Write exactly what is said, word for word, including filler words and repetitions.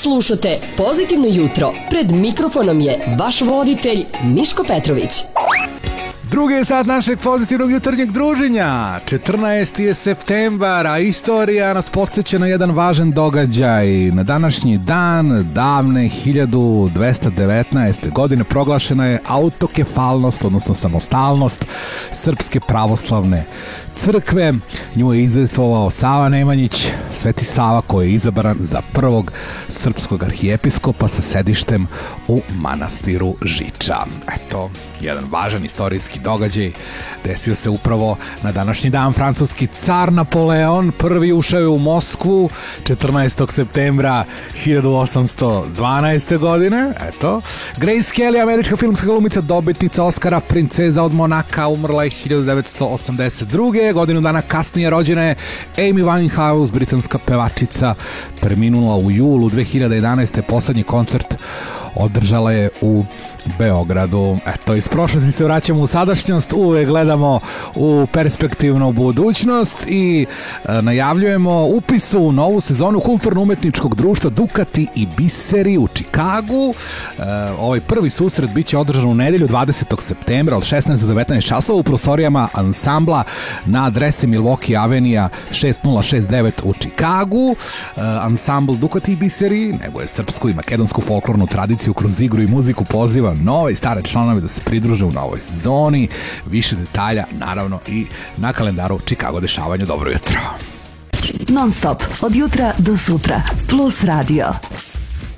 Slušate Pozitivno jutro. Pred mikrofonom je vaš voditelj Miško Petrović. Drugi sat našeg pozitivnog jutarnjeg druženja. četrnaesti je septembar, a istorija nas podsjeća na jedan važan događaj. Na današnji dan, davne hiljadu dvesta devetnaeste. godine proglašena je autokefalnost, odnosno samostalnost Srpske pravoslavne crkve. Nju je izdejstvovao Sava Nemanjić, Sveti Sava, koji je izabran za prvog srpskog arhijepiskopa sa sedištem u manastiru Žiča. Eto, jedan važan istorijski događaj desio se upravo na današnji dan. Francuski car Napoleon prvi ušao je u Moskvu četrnaestog septembra hiljadu osamsto dvanaeste. godine. Eto, Grace Kelly, američka filmska glumica, dobitnica Oskara, princeza od Monaka, umrla je hiljadu devetsto osamdeset druge. Godinu dana kasnije rođena je Amy Winehouse, britanska pevačica, preminula u julu dve hiljade jedanaeste. Poslednji koncert održala je u Beogradu. Eto, iz prošlosti se vraćamo u sadašnjost, uvek gledamo u perspektivnu budućnost i e, najavljujemo upis u novu sezonu kulturno-umetničkog društva Dukati i Biseri u Čikagu. E, ovaj prvi susret biće održan u nedelju dvadesetog septembra od šesnaest do devetnaest časova u prostorijama ansambla na adresi Milwaukee Avenija šest nula šest devet u Čikagu. E, ansambl Dukati i Biseri neguje srpsku i makedonsku folklornu tradiciju kroz igru i muziku, poziva nove i stare članovi da se pridruže u novoj sezoni. Više detalja naravno i na kalendaru Chicago dešavanja. Dobro jutro. Non stop od jutra do sutra plus radio.